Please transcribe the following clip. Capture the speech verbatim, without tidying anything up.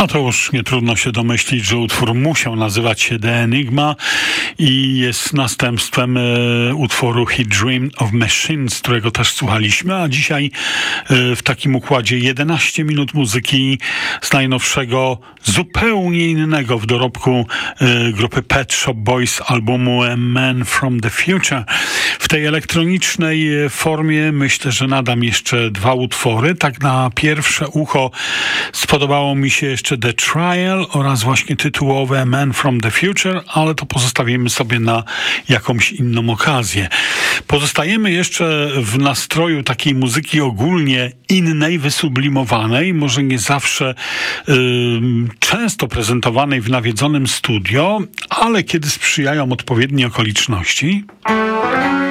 A to już nie trudno się domyślić, że utwór musiał nazywać się The Enigma i jest następstwem e, utworu He Dreamed of Machines, którego też słuchaliśmy, a dzisiaj e, w takim układzie jedenaście minut muzyki z najnowszego, zupełnie innego w dorobku e, grupy Pet Shop Boys albumu A Man from the Future. W tej elektronicznej formie myślę, że nadam jeszcze dwa utwory. Tak na pierwsze ucho spodobało mi się jeszcze The Trial oraz właśnie tytułowe Man from the Future, ale to pozostawimy sobie na jakąś inną okazję. Pozostajemy jeszcze w nastroju takiej muzyki ogólnie innej, wysublimowanej, może nie zawsze yy, często prezentowanej w nawiedzonym studio, ale kiedy sprzyjają odpowiednie okoliczności.